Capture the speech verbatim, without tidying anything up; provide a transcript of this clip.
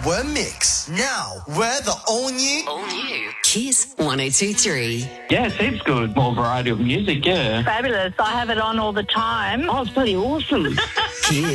We're Mix. Now, we're the all-new... All new. Kiss one oh two three. Yeah, it seems good. More variety of music, yeah. Fabulous. I have it on all the time. Oh, it's bloody awesome. Kiss.